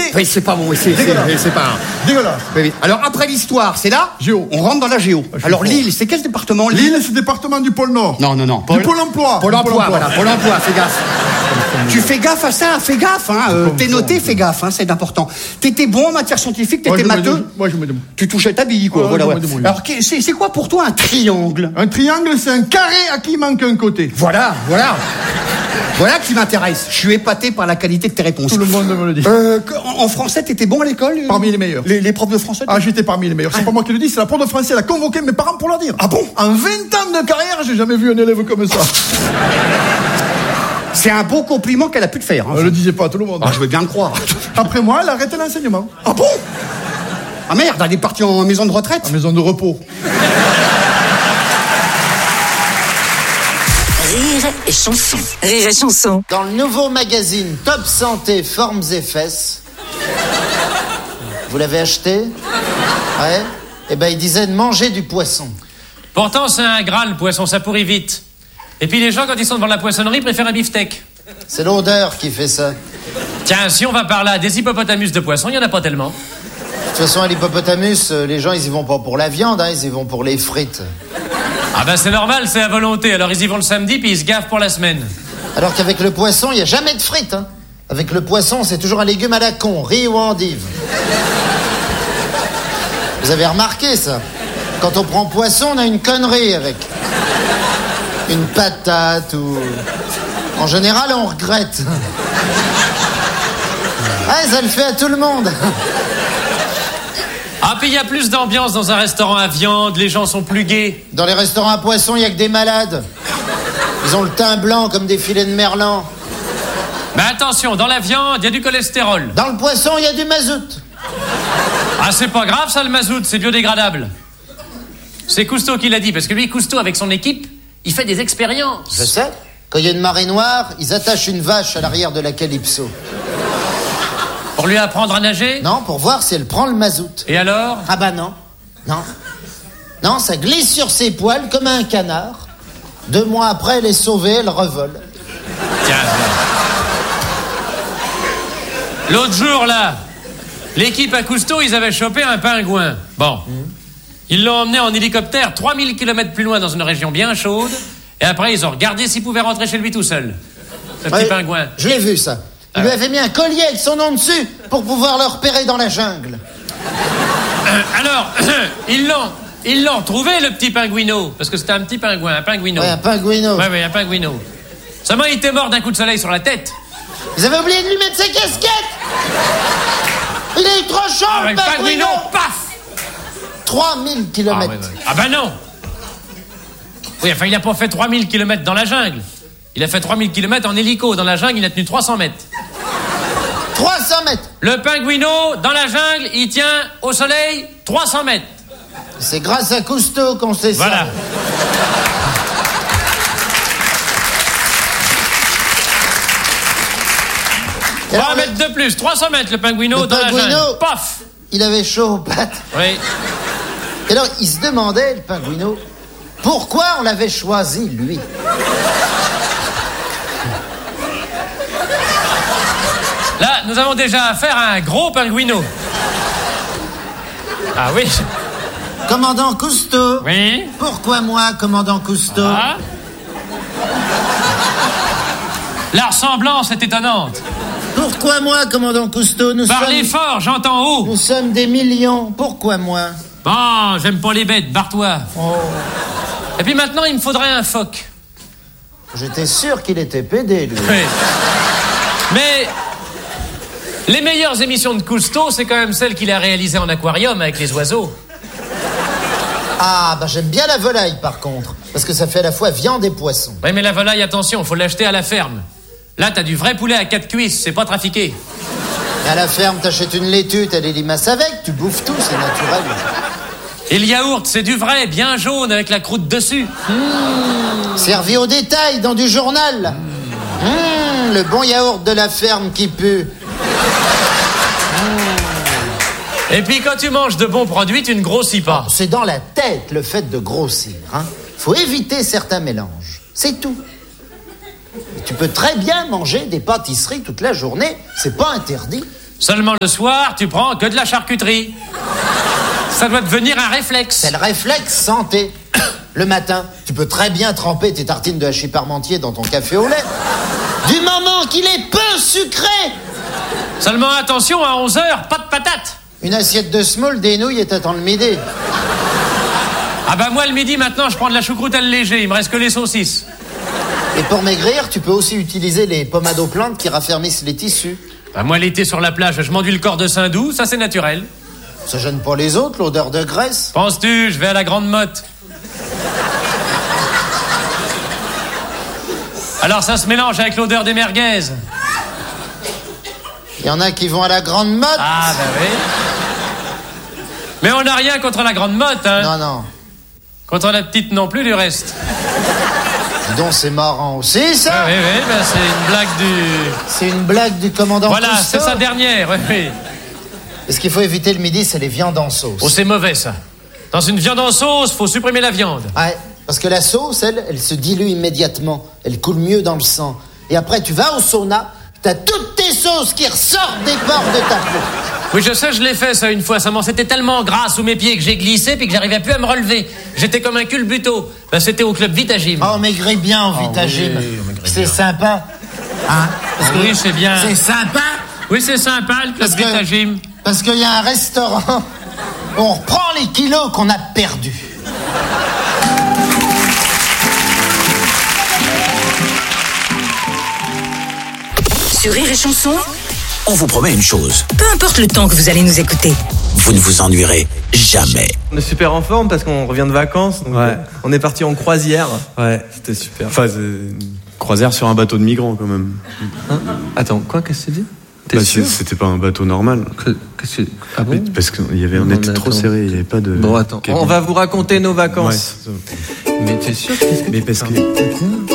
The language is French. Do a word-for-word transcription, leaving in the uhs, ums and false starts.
dé. Oui, c'est pas bon, oui, c'est, c'est, Dégueulasse. c'est pas... Dégueulasse. Oui, oui. Alors, après l'histoire, c'est là Géo. On rentre dans la géo. Ah, je suis Alors, fort. Lille, c'est quel département, Lille? Lille, c'est le département du pôle Nord. Non, non, non. Du Pôle emploi. Pôle Du emploi, voilà, Pôle emploi, fais gaffe. Tu fais gaffe à ça, fais gaffe, hein. euh, comme T'es ça, noté, on fais gaffe, hein, c'est important. T'étais bon en matière scientifique, Moi, t'étais je me matheux. dé- Moi, je me demande. Tu touchais ta bille, quoi. Ouais, voilà, je ouais. me débrouille. Alors, qu'est- c'est, c'est quoi pour toi un triangle? Un triangle, c'est un carré à qui manque un côté. Voilà, voilà. Voilà qui m'intéresse. Je suis épaté par la qualité de tes réponses. Tout le monde me le dit. Euh, que- en, en français, t'étais bon à l'école? Parmi les meilleurs. Les, les profs de français? Ah, j'étais parmi les meilleurs. C'est pas moi qui le dis, c'est la prof de français. Elle a convoqué mes parents pour leur dire. Ah bon? En vingt ans de carrière, j'ai jamais vu un élève comme ça. C'est un beau compliment qu'elle a pu te faire. Hein. Elle le disait pas à tout le monde. Ah, je veux bien le croire. Après moi, elle a arrêté l'enseignement. Ah bon? Ah merde, elle est partie en maison de retraite? En maison de repos. Rire et chanson. Rire et chanson. Dans le nouveau magazine Top Santé Formes et Fesses, vous l'avez acheté? Ouais. Eh ben, il disait de manger du poisson. Pourtant, c'est un gras, le poisson, ça pourrit vite. Et puis les gens, quand ils sont devant la poissonnerie, préfèrent un beefsteak. C'est l'odeur qui fait ça. De Tiens, si on va par là, des hippopotamus de poisson, il n'y en a pas tellement. toute façon, à l'hippopotamus, euh, les gens, ils y vont pas pour la viande, hein, ils y vont pour les frites. Ah ben c'est normal, c'est à volonté. Alors ils y vont le samedi, puis ils se gavent pour la semaine. Alors qu'avec le poisson, il n'y a jamais de frites. Hein. Avec le poisson, c'est toujours un légume à la con, riz ou endive. Vous avez remarqué ça? Quand on prend poisson, on a une connerie avec. Une patate ou... En général, on regrette. Ouais, ça le fait à tout le monde. Ah, puis il y a plus d'ambiance dans un restaurant à viande, les gens sont plus gais. Dans les restaurants à poisson, il n'y a que des malades. Ils ont le teint blanc comme des filets de merlan. Mais attention, dans la viande, il y a du cholestérol. Dans le poisson, il y a du mazout. Ah, c'est pas grave ça, le mazout, c'est biodégradable. C'est Cousteau qui l'a dit, parce que lui, Cousteau, avec son équipe, il fait des expériences. Je sais. Quand il y a une marée noire, ils attachent une vache à l'arrière de la Calypso. Pour lui apprendre à nager? Non, pour voir si elle prend le mazout. Et alors? Ah bah non. Non. Non, ça glisse sur ses poils comme un canard. Deux mois après, elle est sauvée, elle revole. Tiens. L'autre jour, là, l'équipe à Cousteau, ils avaient chopé un pingouin. Bon. Ils l'ont emmené en hélicoptère trois mille kilomètres plus loin dans une région bien chaude. Et après, ils ont regardé s'il pouvait rentrer chez lui tout seul. Ce petit Ouais, pingouin. Je l'ai vu, ça. Il Ah lui ouais. avait mis un collier avec son nom dessus pour pouvoir le repérer dans la jungle. Euh, alors, ils l'ont... Ils l'ont trouvé, le petit pingouino. Parce que c'était un petit pingouin, un pingouino. Ouais, un pingouino. Ouais, ouais, un pingouino. Seulement, il était mort d'un coup de soleil sur la tête. Vous avez oublié de lui mettre ses casquettes. Il est trop chaud, Ah, le le pingouino, pingouino. paf! trois mille Ah, kilomètres. ouais, ouais. Ah ben non! Oui, enfin, il n'a pas fait trois mille kilomètres dans la jungle. Il a fait trois mille kilomètres en hélico. Dans la jungle, il a tenu trois cents mètres. trois cents mètres. Le pingouino, dans la jungle, il tient au soleil trois cents mètres. C'est grâce à Cousteau qu'on sait ça. Voilà. Et alors, trois le- mètres de plus, trois cents mètres, le pingouino Le dans la pingouino- jungle. Paf! Il avait chaud aux pattes. Oui. Et alors, il se demandait, le pingouino, pourquoi on l'avait choisi, lui. Là, nous avons déjà affaire à un gros pingouino. Ah oui? Commandant Cousteau. Oui? Pourquoi moi, commandant Cousteau? Ah? La ressemblance est étonnante. Pourquoi moi, commandant Cousteau? Nous Parlez sommes... fort, j'entends haut. Nous sommes des millions. Pourquoi moi? Bon, j'aime pas les bêtes, barre-toi. Oh. Et puis maintenant, il me faudrait un phoque. J'étais sûr qu'il était pédé, lui. Oui. Mais les meilleures émissions de Cousteau, c'est quand même celles qu'il a réalisées en aquarium avec les oiseaux. Ah, bah j'aime bien la volaille, par contre. Parce que ça fait à la fois viande et poisson. Oui, mais la volaille, attention, faut l'acheter à la ferme. Là, t'as du vrai poulet à quatre cuisses, c'est pas trafiqué. Et à la ferme, t'achètes une laitue, t'as des limaces avec, tu bouffes tout, c'est naturel. Et le yaourt, c'est du vrai, bien jaune, avec la croûte dessus. Servi au détail, dans du journal. Mmh, le bon yaourt de la ferme qui pue. Et puis quand tu manges de bons produits, tu ne grossis pas. C'est dans la tête, le fait de grossir. Hein. Faut éviter certains mélanges. C'est tout. Et tu peux très bien manger des pâtisseries toute la journée. C'est pas interdit. Seulement le soir, tu prends que de la charcuterie. Ça doit devenir un réflexe. C'est le réflexe santé. Le matin, tu peux très bien tremper tes tartines de hachis parmentier dans ton café au lait. Du moment qu'il est peu sucré. Seulement attention, à onze heures, pas de patates. Une assiette de semoule, des nouilles et t'attends le midi. Ah bah moi le midi maintenant je prends de la choucroute allégée, il me reste que les saucisses. Et pour maigrir, tu peux aussi utiliser les pommades aux plantes qui raffermissent les tissus. Bah moi l'été sur la plage, je m'enduis le corps de Saint-Doux, ça c'est naturel. Ça gêne pas les autres, l'odeur de graisse. Penses-tu, je vais à la Grande Motte. Alors ça se mélange avec l'odeur des merguez. Il y en a qui vont à la Grande Motte. Ah bah oui. Mais on n'a rien contre la Grande Motte, hein. Non, non. Contre la petite non plus du reste. Dis donc, c'est marrant aussi, ça. Oui, oui, oui, ben c'est une blague du... C'est une blague du commandant Voilà, Cousteau. c'est sa dernière, oui, oui. Et ce qu'il faut éviter le midi, c'est les viandes en sauce. Oh, c'est mauvais, ça. Dans une viande en sauce, faut supprimer la viande. Ouais, parce que la sauce, elle, elle se dilue immédiatement. Elle coule mieux dans le sang. Et après, tu vas au sauna, t'as toutes tes sauces qui ressortent des pores de ta peau. Oui, je sais, je l'ai fait, ça, une fois. Ça m'en c'était tellement gras sous mes pieds que j'ai glissé puis que j'arrivais plus à me relever. J'étais comme un culbuto. Ben, c'était au club Vitagym. Oh, maigris bien au Vitagym. oui, on maigrit C'est bien. sympa. Hein? Parce Ah oui, c'est bien. C'est sympa. Oui, c'est sympa, le club Parce que- Vitagym. Parce qu'il y a un restaurant où on reprend les kilos qu'on a perdus. Sur Rire et Chanson, On vous promet une chose, peu importe le temps que vous allez nous écouter. vous ne vous ennuierez jamais. On est super en forme parce qu'on revient de vacances. Donc Ouais. On est parti en croisière. Ouais. C'était super. Enfin, c'est une croisière sur un bateau de migrants quand même. Hein Attends, quoi, qu'est-ce que tu dis? T'es Bah, sûr c'est- c'était pas un bateau normal. que, qu'est-ce que... Ah bon? Parce qu'on y avait, on Non, était mais trop attends. serré, il n'y avait pas de. Bon, attends, cabine. on va vous raconter nos Ouais, vacances. c'est ça. Mais t'es sûr? Qu'est-ce que Mais tu parce parles que- de quoi?